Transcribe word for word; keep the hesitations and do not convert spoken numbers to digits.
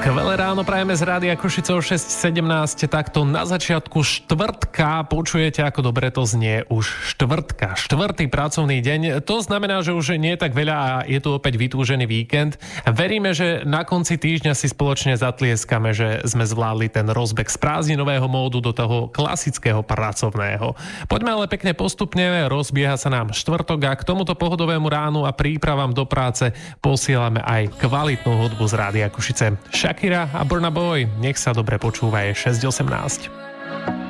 Skvelé ráno prajeme z Rádia Košice o šesť sedemnásť, takto na začiatku štvrtka, počujete, ako dobre to znie, už štvrtka, štvrtý pracovný deň, to znamená, že už nie je tak veľa a je tu opäť vytúžený víkend. Veríme, že na konci týždňa si spoločne zatlieskame, že sme zvládli ten rozbeh z prázdninového módu do toho klasického pracovného. Poďme ale pekne postupne, rozbieha sa nám štvrtok a k tomuto pohodovému ránu a prípravám do práce posielame aj kvalitnú hudbu z Rádia Košice. Shakira a Burna Boy, nech sa dobre počúva, je šesť osemnásť.